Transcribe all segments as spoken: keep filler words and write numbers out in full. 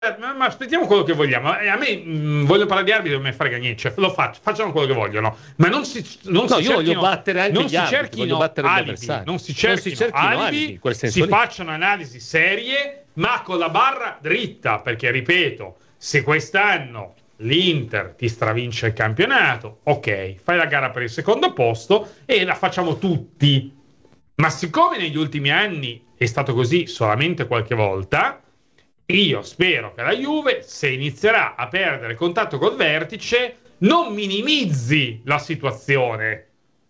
ma, ma aspettiamo quello che vogliamo. A me mh, voglio parlare di arbitri, non me frega niente, cioè, lo faccio, facciano quello che vogliono, ma non si non no, si io cerchino, voglio battere anche non gli si arbitri, cerchino voglio battere gli alibi, avversari. non si cerchino, non si cerchino alibi, alibi, in quel senso si lì. facciano analisi serie, ma con la barra dritta, perché ripeto, se quest'anno l'Inter ti stravince il campionato, ok, fai la gara per il secondo posto e la facciamo tutti. Ma siccome negli ultimi anni è stato così solamente qualche volta, io spero che la Juve, se inizierà a perdere contatto col vertice, non minimizzi la situazione,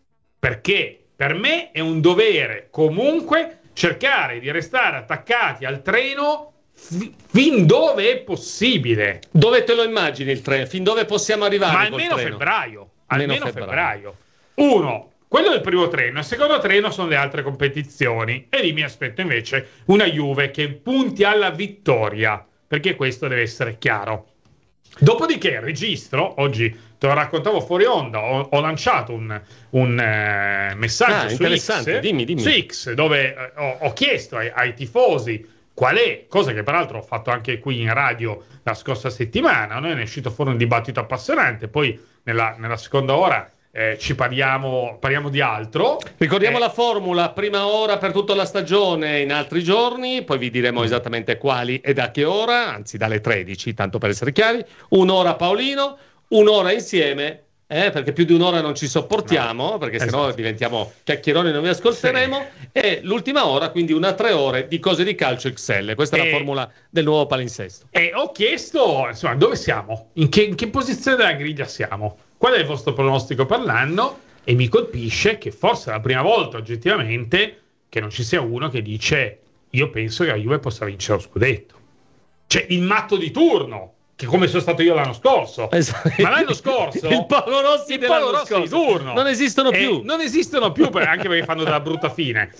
perché per me è un dovere comunque cercare di restare attaccati al treno f- fin dove è possibile. Dove te lo immagini il treno? Fin dove possiamo arrivare? Ma col almeno treno? febbraio. Almeno Almeno febbraio. febbraio. Uno, quello è il primo treno. Il secondo treno sono le altre competizioni. E lì mi aspetto invece una Juve che punti alla vittoria, perché questo deve essere chiaro. Dopodiché il registro, oggi te lo raccontavo fuori onda, ho, ho lanciato un, un eh, messaggio Ah, su interessante, X, dimmi, dimmi. su X, dove eh, ho, ho chiesto ai, ai tifosi qual è, cosa che peraltro ho fatto anche qui in radio la scorsa settimana, noi ne è uscito fuori un dibattito appassionante, poi nella, nella seconda ora eh, ci parliamo, parliamo di altro. Ricordiamo Eh, la formula: prima ora per tutta la stagione in altri giorni, poi vi diremo esattamente quali e da che ora, anzi dalle tredici, tanto per essere chiari, un'ora Paolino, un'ora insieme, eh, perché più di un'ora non ci sopportiamo, perché sennò Esatto. diventiamo chiacchieroni e non vi ascolteremo, Sì. e l'ultima ora, quindi una tre ore di cose di calcio X L. Questa è E- la formula del nuovo palinsesto. E ho chiesto, insomma, dove siamo? In che, in che posizione della griglia siamo? Qual è il vostro pronostico per l'anno? E mi colpisce che forse è la prima volta, oggettivamente, che non ci sia uno che dice io penso che la Juve possa vincere lo scudetto. Cioè, il matto di turno, che come sono stato io l'anno scorso. Esatto. Ma l'anno scorso... il Paolo Rossi il dell'anno Paolo Rossi di scorso. turno. Non esistono Eh, più. non esistono più, per- anche perché fanno della brutta fine.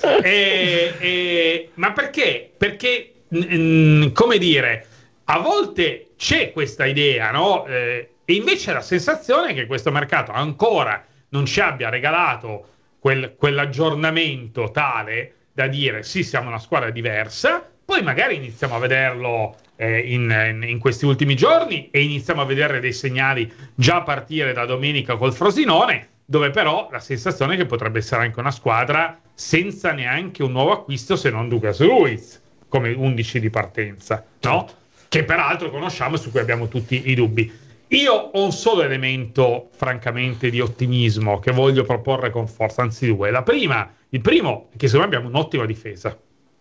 E- e- ma perché? Perché, mm, come dire, a volte c'è questa idea, no? Eh, e invece la sensazione è che questo mercato ancora non ci abbia regalato quel, quell'aggiornamento tale da dire sì, siamo una squadra diversa, poi magari iniziamo a vederlo eh, in, in, in questi ultimi giorni e iniziamo a vedere dei segnali già a partire da domenica col Frosinone, dove però la sensazione è che potrebbe essere anche una squadra senza neanche un nuovo acquisto se non Douglas Luiz come undici di partenza, no? Che peraltro conosciamo e su cui abbiamo tutti i dubbi. Io ho un solo elemento, francamente, di ottimismo che voglio proporre con forza, anzi due. La prima, il primo è che secondo me abbiamo un'ottima difesa,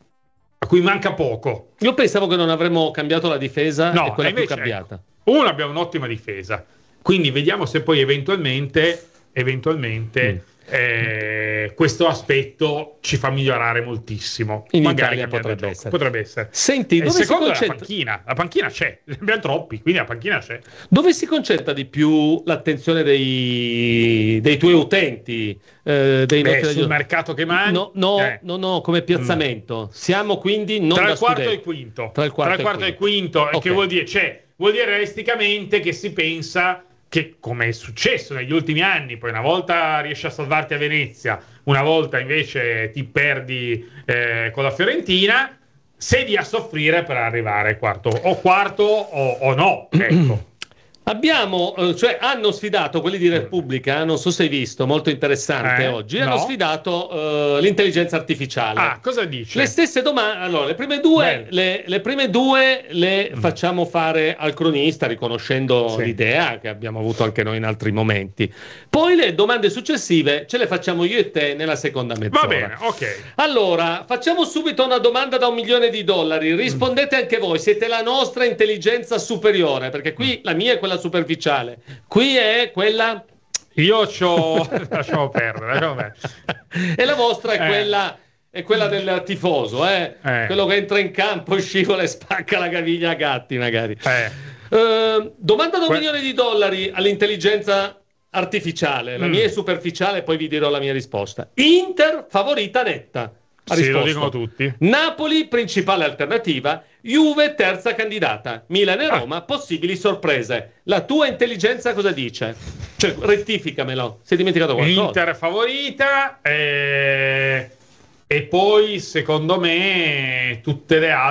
a cui manca poco. Io pensavo che non avremmo cambiato la difesa, No, e quella e più invece, cambiata. ecco, uno, abbiamo un'ottima difesa, quindi vediamo se poi eventualmente, eventualmente Mm. eh, questo aspetto ci fa migliorare moltissimo. In Magari Italia cambiare potrebbe gioco. essere. Potrebbe essere. Senti, E il dove si, secondo è la concentra... panchina. La panchina c'è, ne abbiamo troppi, quindi la panchina c'è. dove si concentra di più l'attenzione dei, dei tuoi utenti? Eh, dei Beh, nostri... sul mercato che manca. No, no, eh. no, no, come piazzamento. Siamo quindi non Tra da il quarto scudetto. e il quinto. Tra il quarto, Tra il quarto e e il quinto. Ok. Che vuol dire? Cioè, vuol dire realisticamente che si pensa che, come è successo negli ultimi anni, poi una volta riesci a salvarti a Venezia, una volta invece ti perdi eh, con la Fiorentina, sei lì a soffrire per arrivare quarto o quarto o, o no. Ecco. Abbiamo, eh, cioè hanno sfidato quelli di Repubblica, non so se hai visto, molto interessante Eh, oggi, no. hanno sfidato eh, l'intelligenza artificiale. Ah, cosa dici? Le stesse domande, allora, le prime due, Bello. le, le prime due le Mm. facciamo fare al cronista, riconoscendo Sì. l'idea che abbiamo avuto anche noi in altri momenti. Poi le domande successive ce le facciamo io e te nella seconda mezz'ora. Va bene, ok. Allora, facciamo subito una domanda da un milione di dollari. Rispondete anche voi, siete la nostra intelligenza superiore, perché qui la mia è quella superficiale, qui è quella... Io c'ho... lasciamo perdere, lasciamo perdere. e la vostra è Eh. quella... è quella del tifoso, eh? Eh. Quello che entra in campo, scivola e spacca la caviglia a gatti, magari. Eh. Eh, domanda da un Que- milione di dollari all'intelligenza artificiale. La Mm. mia è superficiale, poi vi dirò la mia risposta. Inter favorita netta. Ha Sì, lo risposto. dicono tutti. Napoli principale alternativa, Juve terza candidata, Milan e Ah. Roma possibili sorprese. La tua intelligenza cosa dice? Cioè, rettificamelo, si è dimenticato qualcosa. Inter favorita, eh, e poi secondo me tutte le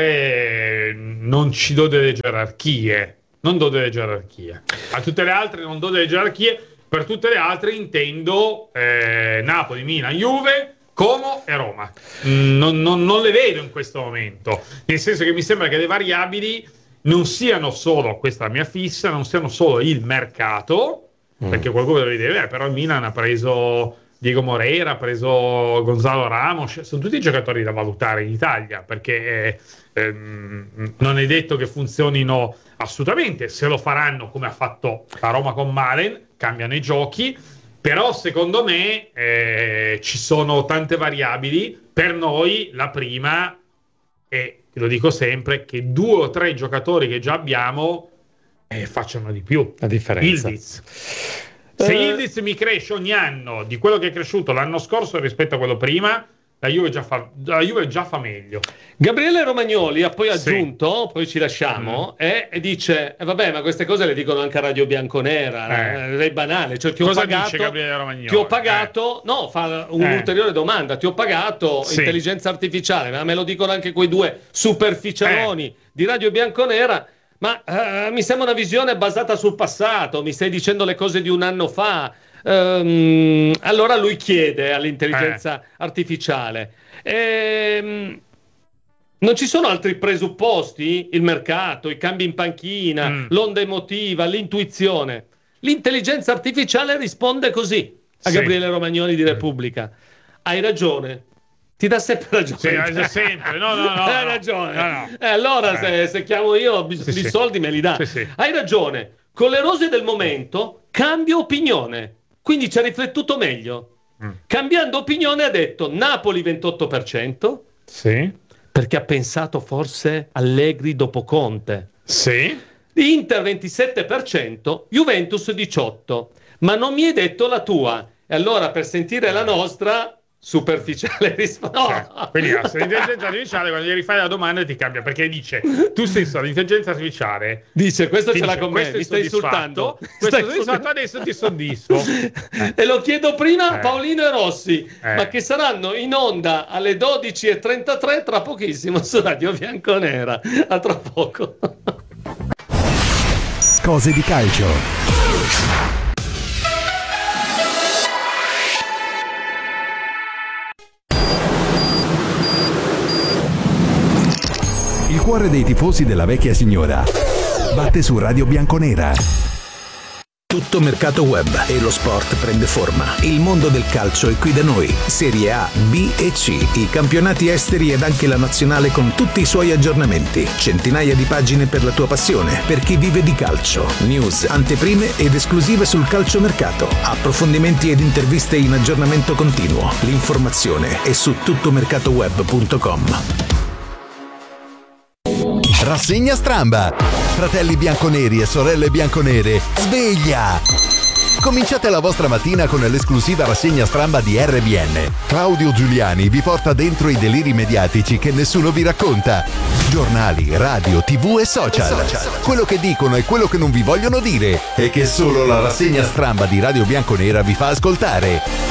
altre non ci do delle gerarchie, non do delle gerarchie. A tutte le altre non do delle gerarchie, per tutte le altre intendo eh, Napoli, Milan, Juve, Como e Roma. Mm, non, non, non le vedo in questo momento, nel senso che mi sembra che le variabili non siano solo, questa è la mia fissa, non siano solo il mercato, mm. perché qualcuno deve dire, eh, però il Milan ha preso Diego Moreira, ha preso Gonzalo Ramos, sono tutti giocatori da valutare in Italia, perché eh, ehm, non è detto che funzionino assolutamente, se lo faranno come ha fatto la Roma con Malen, cambiano i giochi, però secondo me eh, ci sono tante variabili. Per noi la prima, e lo dico sempre, che due o tre giocatori che già abbiamo eh, facciano di più. La differenza. Ildiz. Se Ildiz mi cresce ogni anno di quello che è cresciuto l'anno scorso rispetto a quello prima, la Juve già fa, la Juve già fa meglio. Gabriele Romagnoli ha poi aggiunto, sì. poi ci lasciamo, mm. e, e dice, eh, vabbè, ma queste cose le dicono anche a Radio Bianconera, eh. è banale, cioè ti ho Cosa pagato, dice Gabriele Romagnoli? Ti ho pagato, eh. no, fa un'ulteriore eh. domanda, ti ho pagato sì. intelligenza artificiale, ma me lo dicono anche quei due superficialoni eh. di Radio Bianconera. Ma uh, mi sembra una visione basata sul passato, mi stai dicendo le cose di un anno fa. Um, allora lui chiede all'intelligenza eh. artificiale, ehm, non ci sono altri presupposti? Il mercato, i cambi in panchina, mm. l'onda emotiva, l'intuizione. L'intelligenza artificiale risponde così a sì. Gabriele Romagnoli di Repubblica. Hai ragione. Ti dà sempre ragione. Sì, sempre. No, no, no. Hai ragione. No, no. Eh, allora, eh. Se, se chiamo io, i sì, soldi me li dà. Sì, sì. Hai ragione. Con le rose del momento cambia opinione. Quindi ci ha riflettuto meglio. Mm. Cambiando opinione ha detto Napoli ventotto per cento. Sì. Perché ha pensato forse Allegri dopo Conte. Sì. Inter ventisette per cento, Juventus diciotto per cento. Ma non mi hai detto la tua. E allora per sentire la nostra... superficiale risposta. No. Cioè, quindi l'intelligenza artificiale quando gli rifai la domanda ti cambia, perché dice tu stesso l'intelligenza artificiale dice questo ce dice, l'ha con me, mi stai insultando, questo stai soddisfatto, adesso ti soddisfo eh. E lo chiedo prima a eh. Paolino e Rossi eh. ma che saranno in onda alle dodici e trentatré tra pochissimo su Radio Bianconera. A tra poco. Cose di calcio. Il cuore dei tifosi della vecchia signora batte su Radio Bianconera. Tutto mercato web e lo sport prende forma. Il mondo del calcio è qui da noi. Serie A, B e C, i campionati esteri ed anche la nazionale con tutti i suoi aggiornamenti. Centinaia di pagine per la tua passione, per chi vive di calcio. News, anteprime ed esclusive sul calciomercato. Approfondimenti ed interviste in aggiornamento continuo. L'informazione è su tuttomercatoweb punto com. Rassegna Stramba. Fratelli bianconeri e sorelle bianconere, sveglia! Cominciate la vostra mattina con l'esclusiva rassegna Stramba di R B N. Claudio Giuliani vi porta dentro i deliri mediatici che nessuno vi racconta. Giornali, radio, tv e social. Quello che dicono e quello che non vi vogliono dire e che solo la rassegna Stramba di Radio Bianconera vi fa ascoltare.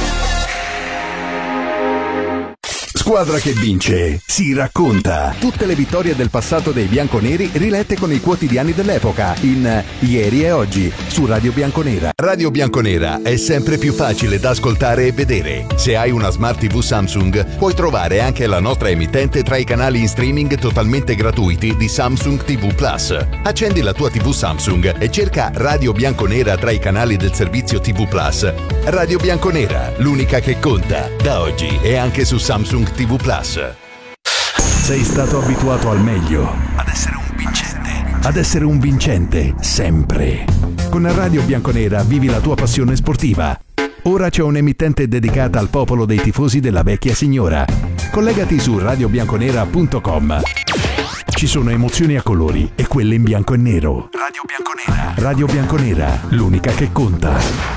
Squadra che vince, si racconta. Tutte le vittorie del passato dei bianconeri rilette con i quotidiani dell'epoca in Ieri e Oggi su Radio Bianconera. Radio Bianconera è sempre più facile da ascoltare e vedere. Se hai una Smart tivù Samsung, puoi trovare anche la nostra emittente tra i canali in streaming totalmente gratuiti di Samsung ti vu Plus. Accendi la tua tivù Samsung e cerca Radio Bianconera tra i canali del servizio ti vu Plus. Radio Bianconera, l'unica che conta, da oggi e anche su Samsung ti vu Plus. Sei stato abituato al meglio, ad essere un vincente, ad essere un vincente sempre. Con Radio Bianconera vivi la tua passione sportiva. Ora c'è un'emittente dedicata al popolo dei tifosi della vecchia signora. Collegati su radio bianconera punto com. Ci sono emozioni a colori e quelle in bianco e nero. Radio Bianconera. Radio Bianconera, l'unica che conta.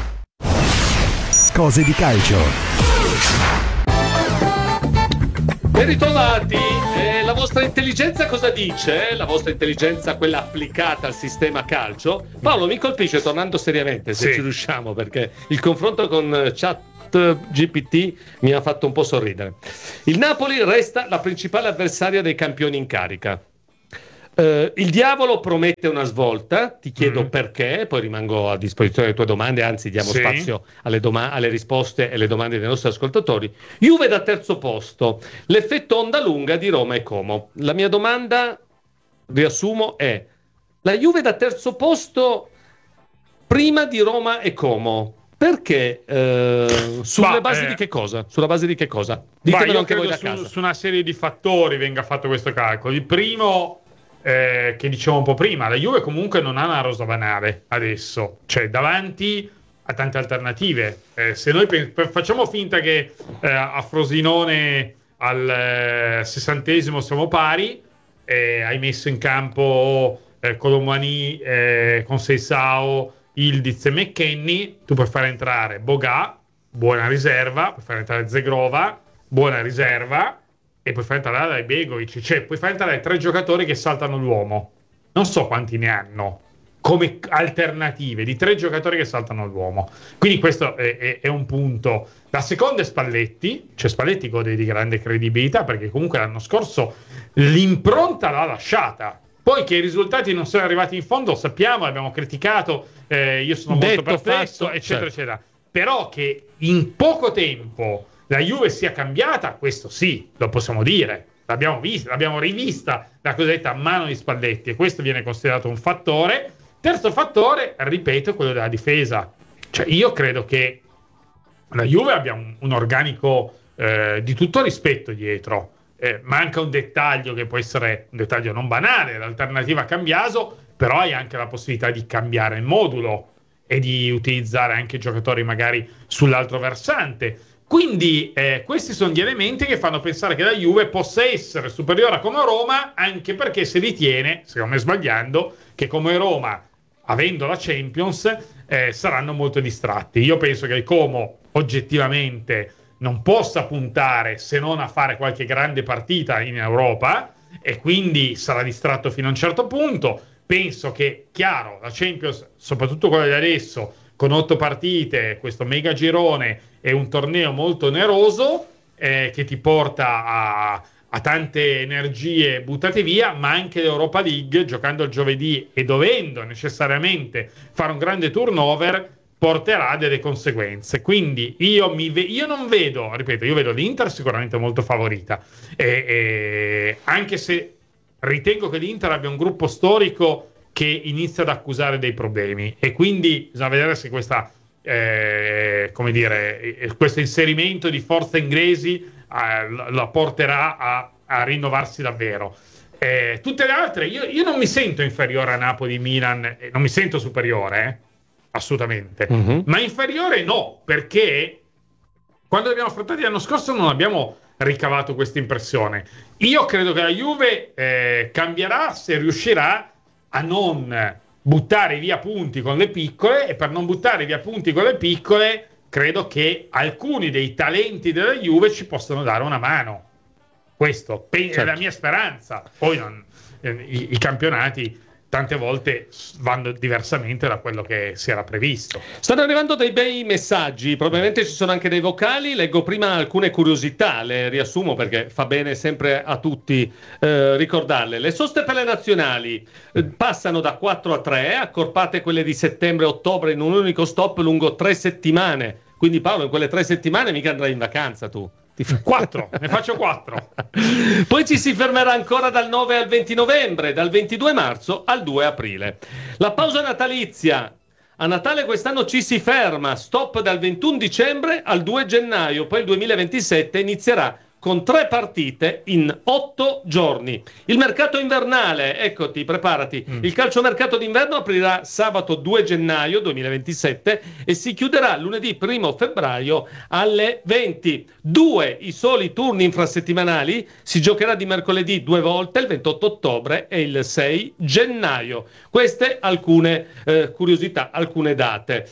Cose di calcio. Ben ritrovati, eh, la vostra intelligenza cosa dice? La vostra intelligenza, quella applicata al sistema calcio? Paolo, mi colpisce, tornando seriamente, se sì. ci riusciamo, perché il confronto con Chat G P T mi ha fatto un po' sorridere. Il Napoli resta la principale avversaria dei campioni in carica. Uh, il diavolo promette una svolta, ti chiedo mm. perché, poi rimango a disposizione delle tue domande, anzi diamo sì. spazio alle, doma- alle risposte e alle domande dei nostri ascoltatori. Juve da terzo posto, l'effetto onda lunga di Roma e Como. La mia domanda, riassumo, è: la Juve da terzo posto prima di Roma e Como, perché? Uh, sulle bah, basi eh, di che cosa? Sulla base di che cosa? Ditemelo anche voi da su, casa. Su una serie di fattori venga fatto questo calcolo. Il primo, Eh, che dicevo un po' prima, la Juve comunque non ha una rosa banale adesso, cioè davanti a tante alternative. Eh, se noi pe- facciamo finta che eh, a Frosinone al eh, sessantesimo siamo pari, eh, hai messo in campo eh, Colomani eh, con Seisao, Ildiz e McKennie, tu puoi fare entrare Boga, buona riserva, puoi fare entrare Zegrova, buona riserva, e puoi far entrare Begovic, cioè puoi far entrare tre giocatori che saltano l'uomo. Non so quanti ne hanno come alternative di tre giocatori che saltano l'uomo. Quindi questo è, è, è un punto. La seconda è Spalletti, cioè Spalletti gode di grande credibilità perché comunque l'anno scorso l'impronta l'ha lasciata. Poi che i risultati non sono arrivati in fondo sappiamo, abbiamo criticato, eh, io sono molto Detto, perfetto, fatto, eccetera, certo. eccetera. Però che in poco tempo la Juve sia cambiata, questo sì, lo possiamo dire. L'abbiamo vista, l'abbiamo rivista la cosiddetta mano di Spalletti e questo viene considerato un fattore. Terzo fattore, ripeto, è quello della difesa. Cioè io credo che la Juve abbia un, un organico eh, di tutto rispetto dietro. Eh, manca un dettaglio che può essere un dettaglio non banale, l'alternativa a Cambiaso, però hai anche la possibilità di cambiare il modulo e di utilizzare anche giocatori magari sull'altro versante. Quindi eh, questi sono gli elementi che fanno pensare che la Juve possa essere superiore a Como Roma, anche perché si ritiene, secondo me sbagliando, che Como e Roma, avendo la Champions, eh, saranno molto distratti. Io penso che il Como oggettivamente non possa puntare se non a fare qualche grande partita in Europa e quindi sarà distratto fino a un certo punto. Penso che, chiaro, la Champions, soprattutto quella di adesso, con otto partite, questo mega girone è un torneo molto oneroso eh, che ti porta a, a tante energie buttate via, ma anche l'Europa League, giocando il giovedì e dovendo necessariamente fare un grande turnover, porterà delle conseguenze. Quindi io, mi ve- io non vedo, ripeto, io vedo l'Inter sicuramente molto favorita, e, e anche se ritengo che l'Inter abbia un gruppo storico che inizia ad accusare dei problemi e quindi bisogna vedere se questa eh, come dire questo inserimento di forze inglesi eh, la porterà a, a rinnovarsi davvero. Eh, tutte le altre io, io non mi sento inferiore a Napoli, Milan, eh, non mi sento superiore eh, assolutamente, mm-hmm. ma inferiore no, perché quando abbiamo affrontato l'anno scorso non abbiamo ricavato questa impressione. Io credo che la Juve eh, cambierà se riuscirà a non buttare via punti con le piccole, e per non buttare via punti con le piccole credo che alcuni dei talenti della Juve ci possano dare una mano. Questo pe- certo. è la mia speranza. Poi non, eh, i, i campionati tante volte vanno diversamente da quello che si era previsto. Stanno arrivando dei bei messaggi, probabilmente ci sono anche dei vocali. Leggo prima alcune curiosità, le riassumo perché fa bene sempre a tutti eh, ricordarle. Le soste per le nazionali eh, passano da quattro a tre, accorpate quelle di settembre e ottobre in un unico stop lungo tre settimane. Quindi Paolo, in quelle tre settimane mica andrai in vacanza tu. Quattro, ne faccio quattro. Poi ci si fermerà ancora dal nove al venti novembre, dal ventidue marzo al due aprile. La pausa natalizia. A Natale quest'anno ci si ferma, stop dal ventuno dicembre al due gennaio, poi il duemilaventisette inizierà con tre partite in otto giorni. Il mercato invernale, eccoti, preparati. Mm. Il calciomercato d'inverno aprirà sabato due gennaio duemilaventisette e si chiuderà lunedì primo febbraio alle venti. Due i soli turni infrasettimanali, si giocherà di mercoledì due volte, il ventotto ottobre e il sei gennaio. Queste alcune eh, curiosità, alcune date.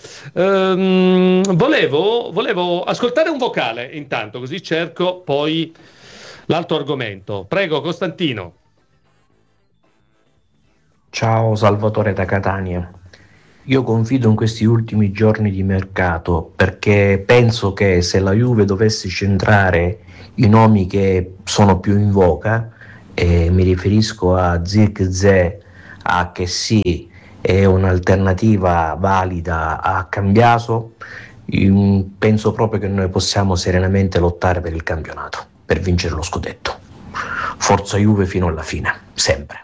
Ehm, volevo, volevo ascoltare un vocale intanto, così cerco poi l'altro argomento. Prego Costantino. Ciao Salvatore da Catania. Io confido in questi ultimi giorni di mercato perché penso che se la Juve dovesse centrare i nomi che sono più in voga, e mi riferisco a Zirkzee, a Kessie e un'alternativa valida a Cambiaso, penso proprio che noi possiamo serenamente lottare per il campionato, per vincere lo scudetto. Forza Juve fino alla fine, sempre.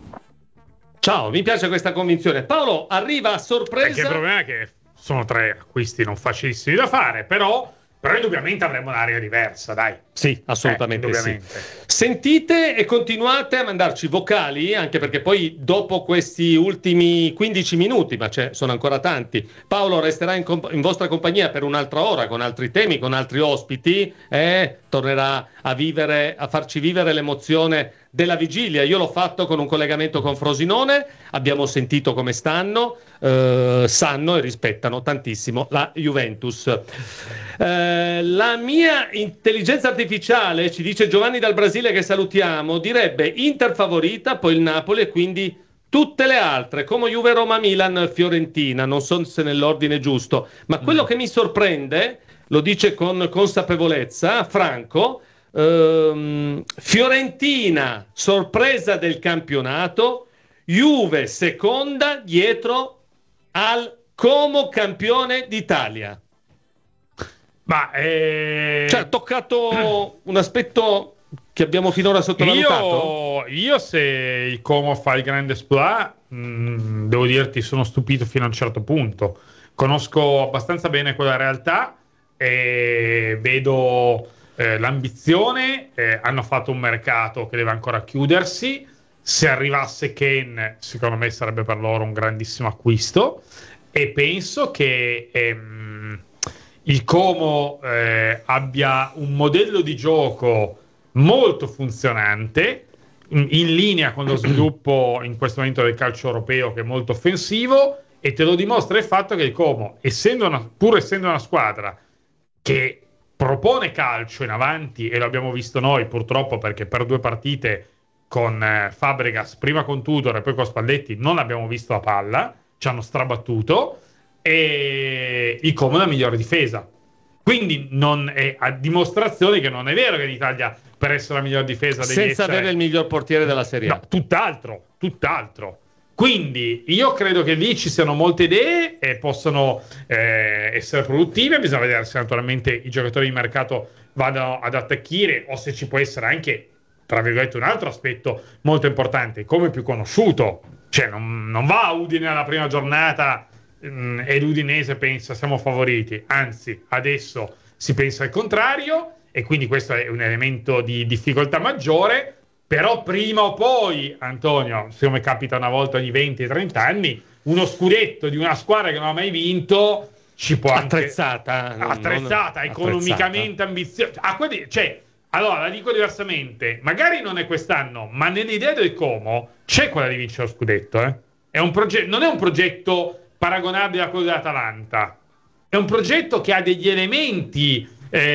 Ciao, mi piace questa convinzione. Paolo, arriva a sorpresa. Perché il problema è che sono tre acquisti non facilissimi da fare, però, però indubbiamente avremo un'area diversa, dai. Sì, assolutamente eh, sì. Sentite e continuate a mandarci vocali, anche perché poi dopo questi ultimi quindici minuti, ma ce sono ancora tanti, Paolo resterà in, comp- in vostra compagnia per un'altra ora, con altri temi, con altri ospiti, e tornerà a vivere, a farci vivere l'emozione della vigilia. Io l'ho fatto con un collegamento con Frosinone, abbiamo sentito come stanno, eh, sanno e rispettano tantissimo la Juventus. Eh, la mia intelligenza artificiale, ci dice Giovanni dal Brasile, che salutiamo, direbbe Inter favorita, poi il Napoli e quindi tutte le altre, come Juve, Roma, Milan, Fiorentina. Non so se nell'ordine giusto, ma quello mm. che mi sorprende, lo dice con consapevolezza Franco, ehm, Fiorentina sorpresa del campionato, Juve seconda dietro al Como campione d'Italia. Ma eh... cioè, ha toccato un aspetto che abbiamo finora sottovalutato. Io, io se il Como fa il grande exploit, mh, devo dirti, sono stupito fino a un certo punto. Conosco abbastanza bene quella realtà e vedo eh, l'ambizione. Eh, hanno fatto un mercato che deve ancora chiudersi. Se arrivasse Ken, secondo me sarebbe per loro un grandissimo acquisto. E penso che ehm, il Como eh, abbia un modello di gioco molto funzionante, in, in linea con lo sviluppo in questo momento del calcio europeo, che è molto offensivo, e te lo dimostra il fatto che il Como, essendo una, pur essendo una squadra che propone calcio in avanti, e lo abbiamo visto noi purtroppo, perché per due partite con eh, Fabregas, prima con Tudor e poi con Spalletti, non abbiamo visto la palla, ci hanno strabattuto, e il Como è la migliore difesa. Quindi non è a dimostrazione che non è vero che in Italia per essere la miglior difesa devi senza essere... avere il miglior portiere della Serie A. No, tutt'altro, tutt'altro. Quindi io credo che lì ci siano molte idee e possono eh, essere produttive. Bisogna vedere se naturalmente i giocatori di mercato vadano ad attacchire, o se ci può essere anche, tra virgolette, un altro aspetto molto importante, come più conosciuto. Cioè non, non va a Udine alla prima giornata mh, e l'Udinese pensa siamo favoriti, anzi adesso si pensa al contrario, e quindi questo è un elemento di difficoltà maggiore. Però prima o poi, Antonio, siccome capita una volta ogni venti trenta anni, uno scudetto di una squadra che non ha mai vinto ci può attrezzata, anche... attrezzata, non... economicamente ambiziosa. Ah, quelli... cioè, allora, la dico diversamente, magari non è quest'anno, ma nell'idea del Como c'è quella di vincere lo scudetto. Eh? È un progetto, non è un progetto paragonabile a quello dell'Atalanta, è un progetto che ha degli elementi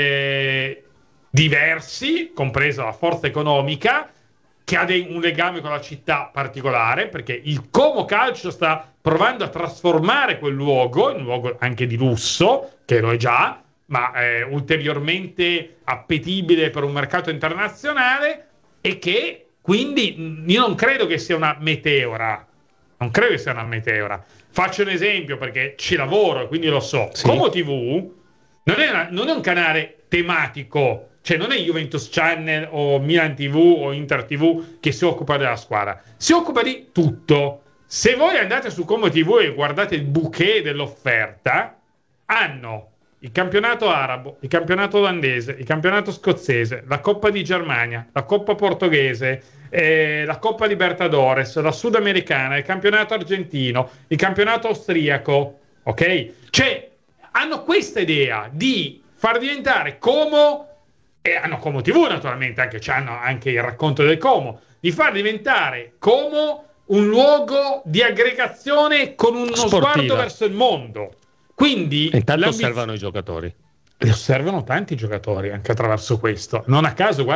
eh, diversi, compresa la forza economica, che ha dei, un legame con la città particolare, perché il Como Calcio sta provando a trasformare quel luogo in un luogo anche di lusso, che lo è già, ma eh, ulteriormente appetibile per un mercato internazionale, e che quindi io non credo che sia una meteora. Non credo che sia una meteora. Faccio un esempio perché ci lavoro e quindi lo so. Sì. Como tivù non è, una, non è un canale tematico, cioè non è Juventus Channel o Milan tivù o Inter tivù che si occupa della squadra, si occupa di tutto. Se voi andate su Como tivù e guardate il bouquet dell'offerta, hanno il campionato arabo, il campionato olandese, il campionato scozzese, la Coppa di Germania, la Coppa portoghese, eh, la Coppa Libertadores, la sudamericana, il campionato argentino, il campionato austriaco, ok? Cioè hanno questa idea di far diventare Como, e hanno Como tivù naturalmente, anche hanno anche il racconto del Como, di far diventare Como un luogo di aggregazione con uno sportiva, sguardo verso il mondo. Quindi intanto osservano i giocatori. E osservano tanti giocatori anche attraverso questo. Non a caso, guarda che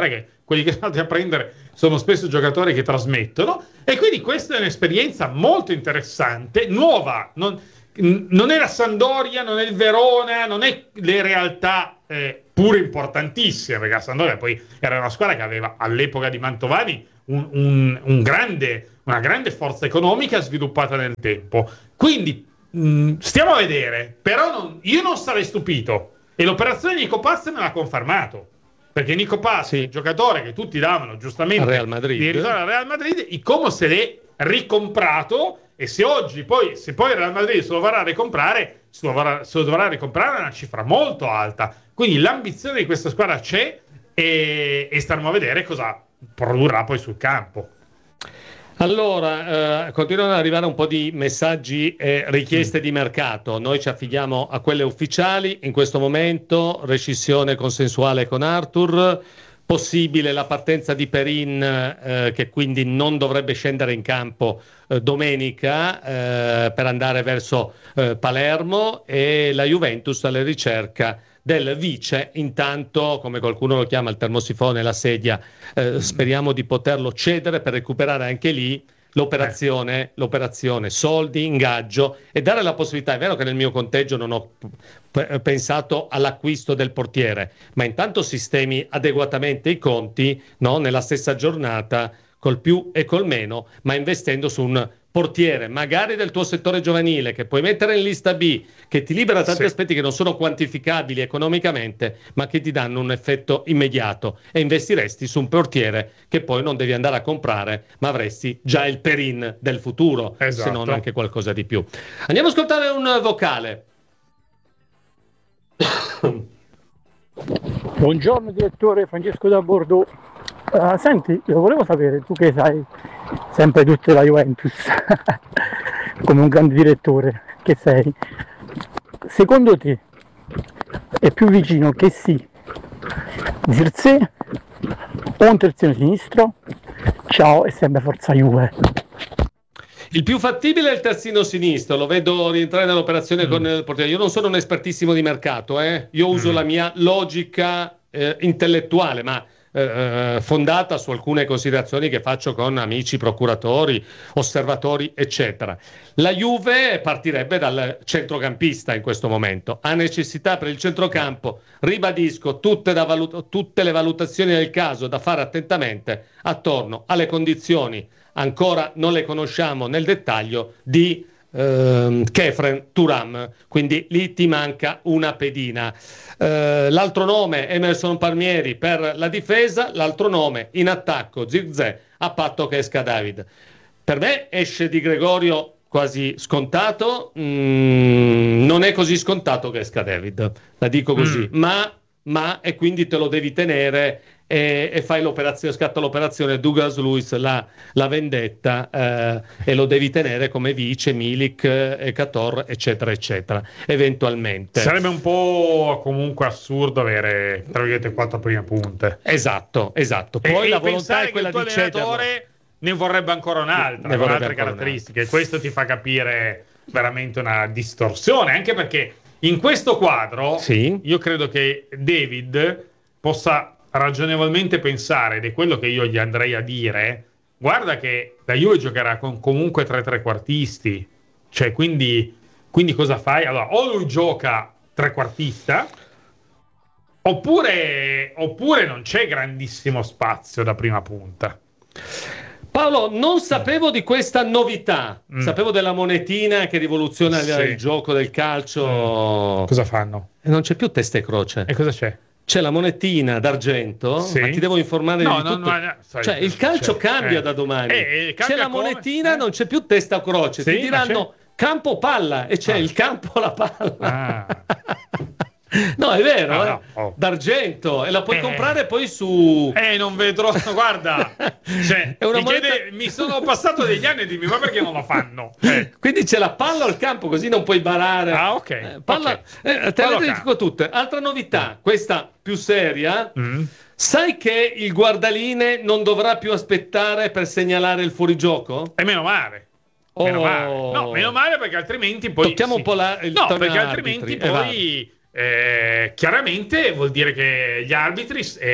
quelli che andate a prendere sono spesso giocatori che trasmettono, e quindi questa è un'esperienza molto interessante, nuova, non, non è la Sampdoria, non è il Verona, non è le realtà eh, pure importantissime, perché la Sampdoria poi era una squadra che aveva all'epoca di Mantovani un, un, un grande, una grande forza economica sviluppata nel tempo, quindi mh, stiamo a vedere, però non, io non sarei stupito, e l'operazione di Nico Paz me l'ha confermato, perché Nico Paz, sì, il giocatore che tutti davano giustamente al Real Madrid, di ritorno al Real Madrid, il Como se l'è ricomprato, e se oggi poi se poi il Real Madrid se lo vorrà ricomprare, se lo vorrà, se lo dovrà ricomprare, è una cifra molto alta, quindi l'ambizione di questa squadra c'è, e, e staremo a vedere cosa produrrà poi sul campo. Allora, eh, continuano ad arrivare un po' di messaggi e richieste mm. di mercato. Noi ci affidiamo a quelle ufficiali. In questo momento rescissione consensuale con Arthur, possibile la partenza di Perin, eh, che quindi non dovrebbe scendere in campo eh, domenica eh, per andare verso eh, Palermo, e la Juventus alla ricerca del vice. Intanto, come qualcuno lo chiama, il termosifone, la sedia, eh, speriamo di poterlo cedere per recuperare anche lì l'operazione, eh. l'operazione soldi, ingaggio, e dare la possibilità. È vero che nel mio conteggio non ho p- pensato all'acquisto del portiere, ma intanto sistemi adeguatamente i conti, no? Nella stessa giornata, col più e col meno, ma investendo su un portiere magari del tuo settore giovanile, che puoi mettere in lista B, che ti libera tanti sì. aspetti che non sono quantificabili economicamente, ma che ti danno un effetto immediato, e investiresti su un portiere che poi non devi andare a comprare, ma avresti già il Perin del futuro, esatto, se non anche qualcosa di più. Andiamo a ascoltare un vocale. Buongiorno direttore, Francesco da Bordeaux. Uh, senti, io volevo sapere, tu che sai sempre tutte la Juventus come un grande direttore che sei, secondo te è più vicino che sì Zirkzee o un terzino sinistro? Ciao e sempre forza Juve. Il più fattibile è il terzino sinistro, lo vedo rientrare nell'operazione mm. con il portiere. Io non sono un espertissimo di mercato, eh? io uso mm. la mia logica eh, intellettuale, ma Eh, fondata su alcune considerazioni che faccio con amici procuratori, osservatori, eccetera. La Juve partirebbe dal centrocampista in questo momento, ha necessità per il centrocampo, ribadisco, tutte, da valut- tutte le valutazioni del caso da fare attentamente attorno alle condizioni, ancora non le conosciamo nel dettaglio, di Uh, Khéphren Thuram, quindi lì ti manca una pedina. Uh, l'altro nome Emerson Palmieri per la difesa, l'altro nome in attacco Zirkzee, a patto che esca David. Per me esce Di Gregorio quasi scontato, mm, non è così scontato che esca David, la dico così, mm. ma, ma e quindi te lo devi tenere. E, e fai l'operazione, scatta l'operazione Douglas Luiz, la, la vendetta, eh, e lo devi tenere come vice Milik e Cator, eccetera eccetera, eventualmente. Sarebbe un po' comunque assurdo avere tra virgolette quattro prime punte. Esatto, esatto. Poi e, la e volontà è quella di cedere, ne vorrebbe ancora un'altra, ne con altre ancora caratteristiche, un'altra. E questo ti fa capire veramente una distorsione, anche perché in questo quadro sì. io credo che David possa ragionevolmente pensare, ed è quello che io gli andrei a dire, guarda che la Juve giocherà con comunque tre trequartisti, cioè quindi, quindi cosa fai? Allora, o lui gioca trequartista, oppure, oppure non c'è grandissimo spazio da prima punta. Paolo, non sapevo di questa novità, mm. sapevo della monetina che rivoluziona sì. il gioco del calcio. Mm. Cosa fanno? E non c'è più testa e croce. E cosa c'è? C'è la monetina d'argento, sì. ma ti devo informare no, di no, tutto. No, no, sorry, cioè il calcio c'è, cambia eh. da domani. Eh, eh, c'è la come? monetina, eh? non c'è più testa o croce. Sì, ti diranno campo palla e c'è ah. il campo la palla. Ah. No, è vero, no, eh? no. Oh. d'argento, e la puoi eh. comprare poi su... Eh, non vedrò, guarda, cioè, è una mi, moneta... chiede, mi sono passato degli anni e dimmi, ma perché non lo fanno? Eh. Quindi c'è la palla al campo, così non puoi barare. Ah, ok. Eh, palla... okay. Eh, te le dico tutte. Altra novità, questa più seria, mm. sai che il guardaline non dovrà più aspettare per segnalare il fuorigioco? E meno male. Oh. Meno male. No, meno male, perché altrimenti poi... Tocchiamo sì. un po' la, il No, tono perché arbitri, altrimenti poi... Eh, chiaramente vuol dire che gli arbitri eh,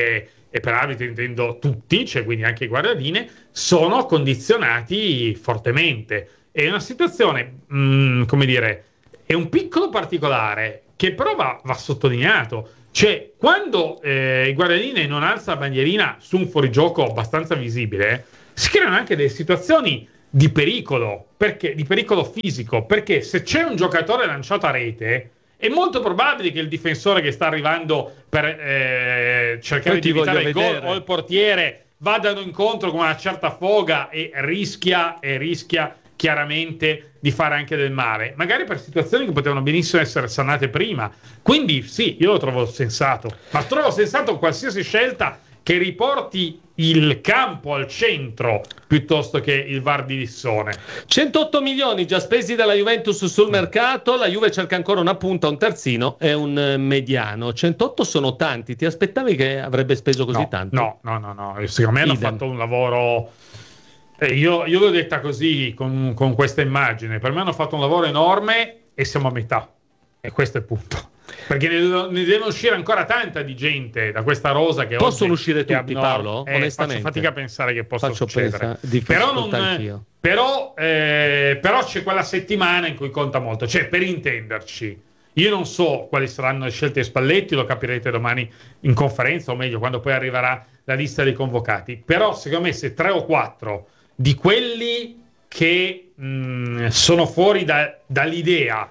e per arbitri intendo tutti, cioè quindi anche i guardialine, sono condizionati fortemente. È una situazione, mh, come dire, è un piccolo particolare che però va, va sottolineato. Cioè, quando eh, il guardialine non alza la bandierina su un fuorigioco abbastanza visibile, si creano anche delle situazioni di pericolo, perché, di pericolo fisico, perché se c'è un giocatore lanciato a rete, è molto probabile che il difensore che sta arrivando per eh, cercare di evitare il gol o il portiere vadano incontro con una certa foga e rischia e rischia chiaramente di fare anche del male, magari per situazioni che potevano benissimo essere sanate prima. Quindi sì, io lo trovo sensato, ma trovo sensato qualsiasi scelta che riporti il campo al centro piuttosto che il V A R di Lissone. centotto milioni già spesi dalla Juventus sul mercato, la Juve cerca ancora una punta, un terzino e un mediano. centotto sono tanti, ti aspettavi che avrebbe speso così no, tanto? No, no, no, no, secondo me hanno Idem. fatto un lavoro... Eh, io, io l'ho detta così con, con questa immagine, per me hanno fatto un lavoro enorme e siamo a metà, e questo è il punto, perché ne, ne deve uscire ancora tanta di gente da questa rosa che possono oggi uscire tutti, abnorme. Paolo? Eh, onestamente faccio fatica a pensare che possa faccio succedere, pensa, però, non, però, eh, però c'è quella settimana in cui conta molto, cioè per intenderci, io non so quali saranno le scelte di Spalletti, lo capirete domani in conferenza, o meglio quando poi arriverà la lista dei convocati, però secondo me se tre o quattro di quelli che mh, sono fuori da, dall'idea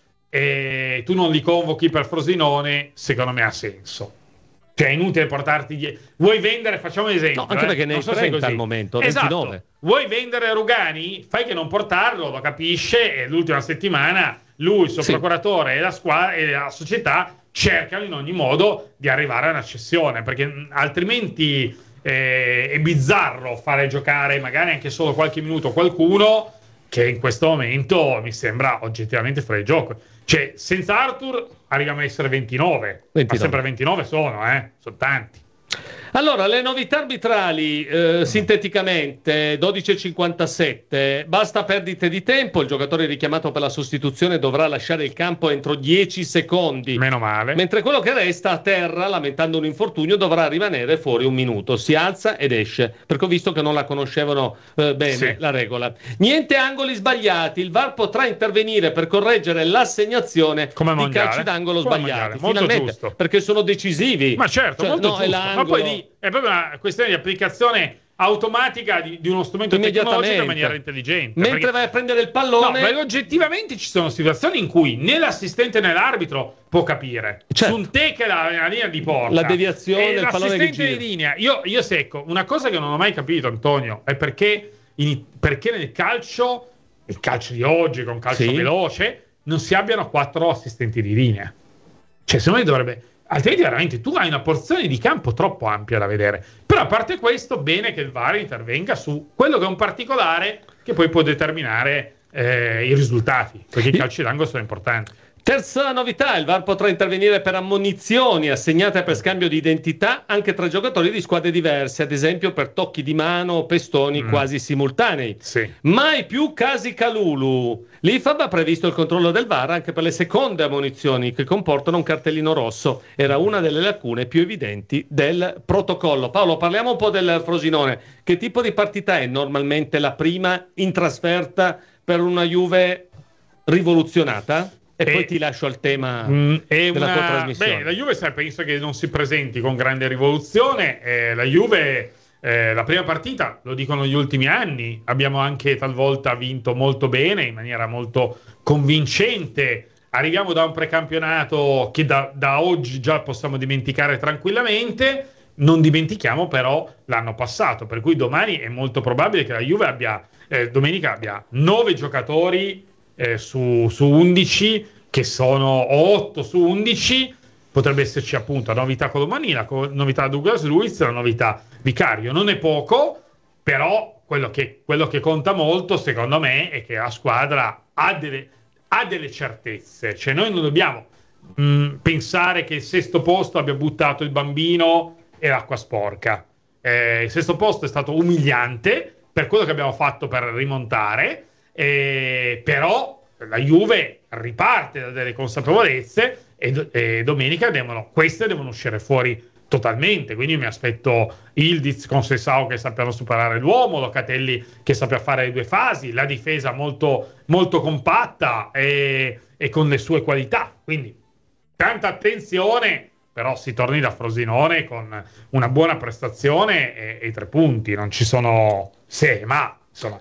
e tu non li convochi per Frosinone, secondo me ha senso. Cioè è inutile portarti die- vuoi vendere, facciamo un esempio, no, anche eh? perché ne hai so trenta al momento, esatto. ventinove. Vuoi vendere Rugani? Fai che non portarlo, lo capisce, e l'ultima settimana lui, il suo sì. procuratore e la squadra e la società cercano in ogni modo di arrivare a una cessione, perché mh, altrimenti Eh, è bizzarro fare giocare magari anche solo qualche minuto qualcuno che in questo momento mi sembra oggettivamente fuori gioco. Cioè senza Arthur arriviamo a essere ventinove, ventinove. Ma sempre ventinove sono, eh? Sono tanti. Allora, le novità arbitrali, eh, sinteticamente, dodici e cinquantasette, basta perdite di tempo, il giocatore richiamato per la sostituzione dovrà lasciare il campo entro dieci secondi. Meno male. Mentre quello che resta a terra, lamentando un infortunio, dovrà rimanere fuori un minuto, si alza ed esce, perché ho visto che non la conoscevano eh, bene sì. la regola. Niente angoli sbagliati, il V A R potrà intervenire per correggere l'assegnazione Come di mondiale. calci d'angolo Come sbagliati, mondiale. finalmente, giusto. perché sono decisivi. Ma certo, cioè, molto no, giusto. è Ma poi lì è proprio una questione di applicazione automatica di, di uno strumento tecnologico in maniera intelligente. Mentre perché... vai a prendere il pallone, no, perché oggettivamente ci sono situazioni in cui né l'assistente né l'arbitro può capire. Certo. Su un te che la, la linea di porta, la deviazione, e il pallone che l'assistente gira. di linea. Io, io secco una cosa che non ho mai capito, Antonio, è perché, in, perché nel calcio, il calcio di oggi, con calcio sì. veloce, non si abbiano quattro assistenti di linea. Cioè, secondo me dovrebbe. Altrimenti veramente tu hai una porzione di campo troppo ampia da vedere. Però a parte questo, bene che il V A R intervenga su quello che è un particolare che poi può determinare eh, i risultati, perché i calci d'angolo sono importanti. Terza novità, il V A R potrà intervenire per ammonizioni assegnate per scambio di identità anche tra giocatori di squadre diverse, ad esempio per tocchi di mano o pestoni mm. quasi simultanei. Sì. Mai più casi Calulu. L'I F A B ha previsto il controllo del V A R anche per le seconde ammonizioni che comportano un cartellino rosso. Era una delle lacune più evidenti del protocollo. Paolo, parliamo un po' del Frosinone. Che tipo di partita è normalmente la prima in trasferta per una Juve rivoluzionata? E, e poi ti lascio al tema mh, della una, tua trasmissione. Beh, la Juve sai, penso che non si presenti con grande rivoluzione. Eh, la Juve, eh, la prima partita, lo dicono gli ultimi anni, abbiamo anche talvolta vinto molto bene, in maniera molto convincente. Arriviamo da un precampionato che da, da oggi già possiamo dimenticare tranquillamente. Non dimentichiamo però l'anno passato, per cui domani è molto probabile che la Juve abbia, eh, domenica abbia nove giocatori Eh, su, su undici, che sono otto su undici, potrebbe esserci appunto la novità Colomani, la co- novità Douglas Luiz, la novità Vicario. Non è poco, però quello che, quello che conta molto secondo me è che la squadra ha delle, ha delle certezze, cioè noi non dobbiamo mh, pensare che il sesto posto abbia buttato il bambino e l'acqua sporca. Eh, il sesto posto è stato umiliante per quello che abbiamo fatto per rimontare. Eh, però la Juve riparte da delle consapevolezze e, e domenica devono, queste devono uscire fuori totalmente, quindi mi aspetto Ildiz con Sessao che sappiano superare l'uomo, Locatelli che sappia fare le due fasi, la difesa molto, molto compatta e, e con le sue qualità, quindi tanta attenzione, però si torni da Frosinone con una buona prestazione e, e tre punti, non ci sono se, ma insomma.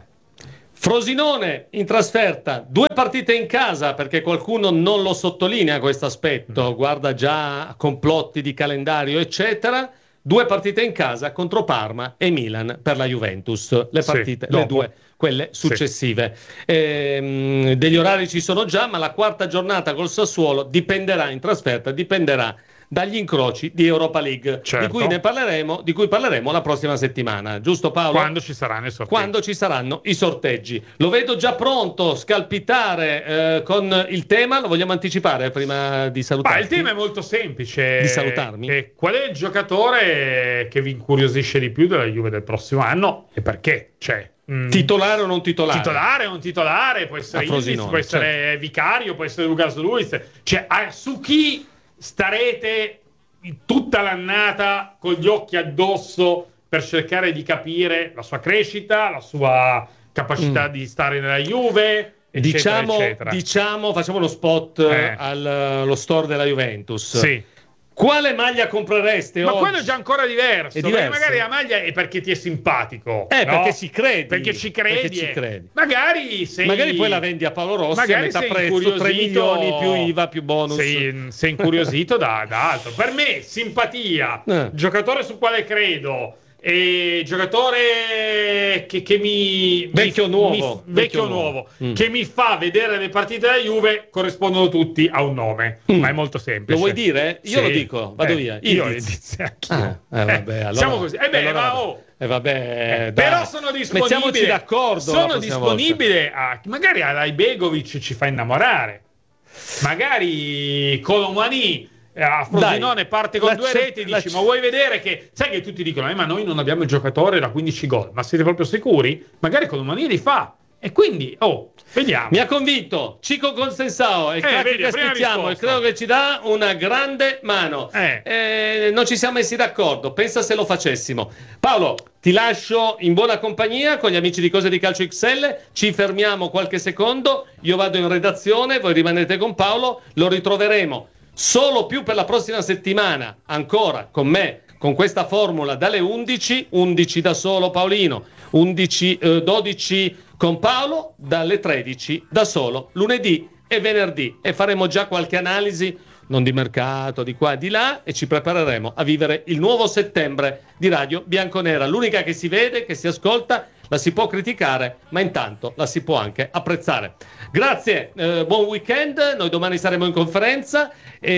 Frosinone in trasferta, due partite in casa, perché qualcuno non lo sottolinea questo aspetto, guarda già complotti di calendario eccetera, due partite in casa contro Parma e Milan per la Juventus, le partite, sì, le due, quelle successive. Sì. Ehm, degli orari ci sono già, ma la quarta giornata col Sassuolo dipenderà in trasferta, dipenderà dagli incroci di Europa League, certo, di cui ne parleremo, di cui parleremo la prossima settimana, giusto Paolo? Quando ci saranno i sorteggi. Quando ci saranno i sorteggi. Lo vedo già pronto, scalpitare eh, con il tema, lo vogliamo anticipare prima di salutarci? Ma il tema è molto semplice. Di salutarmi? Eh, qual è il giocatore che vi incuriosisce di più della Juve del prossimo anno e perché? Cioè, Mm. Titolare o non titolare? Titolare o non titolare, può essere Ildiz, può essere certo. Vicario, può essere Lucas Luiz. Cioè, ah, su chi starete tutta l'annata con gli occhi addosso per cercare di capire la sua crescita, la sua capacità mm. di stare nella Juve, eccetera, diciamo, eccetera. Diciamo, facciamo uno spot eh. al, allo store della Juventus. Sì. Quale maglia comprereste ma oggi? quello è già ancora diverso, è diverso. Magari la maglia è perché ti è simpatico, eh, no? perché ci credi, perché ci credi, perché ci credi. Magari sei... magari poi la vendi a Paolo Rossi magari a metà prezzo, tre milioni più I V A più bonus, sei, sei incuriosito da, da altro. Per me simpatia, eh. giocatore sul quale credo, e giocatore che, che mi vecchio mi, nuovo, mi, vecchio, vecchio nuovo, nuovo mm. che mi fa vedere le partite della Juve, corrispondono tutti a un nome, mm. ma è molto semplice. Lo vuoi dire? Io sì. lo dico, vado eh, via. Io Ildiz, ah, eh, vabbè, allora, siamo così. Eh beh, allora, ma oh, eh, vabbè, eh, però sono disponibile. Mettiamoci d'accordo. Sono disponibile a magari a Ibegovic ci fa innamorare. Magari Colomani a Frosinone Dai, parte con due reti, dici ma vuoi vedere che sai che tutti dicono eh, ma noi non abbiamo il giocatore da quindici gol, ma siete proprio sicuri? Magari Colomani li fa e quindi oh vediamo. Mi ha convinto Chico Consensao, il eh, vedi, che aspettiamo e credo che ci dà una grande mano. eh. Eh, non ci siamo messi d'accordo, pensa se lo facessimo. Paolo, ti lascio in buona compagnia con gli amici di Cose di Calcio X L, ci fermiamo qualche secondo, io vado in redazione, voi rimanete con Paolo, lo ritroveremo solo più per la prossima settimana, ancora con me, con questa formula dalle undici, undici da solo Paolino, undici, eh, dodici con Paolo, dalle tredici da solo, lunedì e venerdì, e faremo già qualche analisi, non di mercato, di qua e di là, e ci prepareremo a vivere il nuovo settembre di Radio Bianconera, l'unica che si vede, che si ascolta, la si può criticare, ma intanto la si può anche apprezzare. Grazie, eh, buon weekend, noi domani saremo in conferenza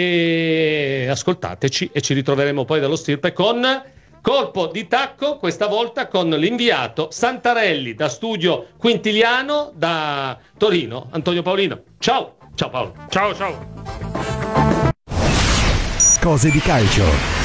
e ascoltateci e ci ritroveremo poi dallo stirpe con colpo di tacco, questa volta con l'inviato Santarelli da Studio Quintiliano da Torino, Antonio Paolino. Ciao, ciao Paolo. Ciao, ciao. Cose di calcio.